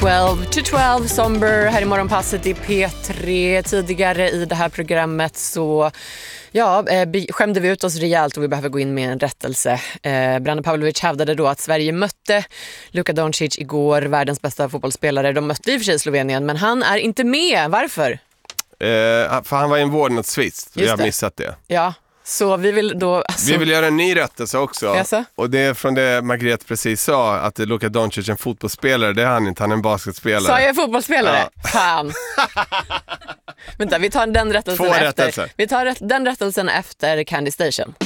12 to 12 Somber här i morgonpasset i P3. Tidigare i det här programmet så skämde vi ut oss rejält och vi behöver gå in med en rättelse. Brane Pavlovic hävdade då att Sverige mötte Luka Doncic igår, världens bästa fotbollsspelare. De mötte i och för sig Slovenien, men han är inte med. Varför? För han var i en vårdnadstvist. Vi har missat det. Ja. Så vi vill då... Vi vill göra en ny rättelse också. Jaså? Och det är från det Margret precis sa, att Luka Doncic är en fotbollsspelare. Det är han inte, han är en basketspelare. Sa jag fotbollsspelare? Ja. Fan. Vänta, vi tar den rättelsen efter. Vi tar den rättelsen efter Candy Station.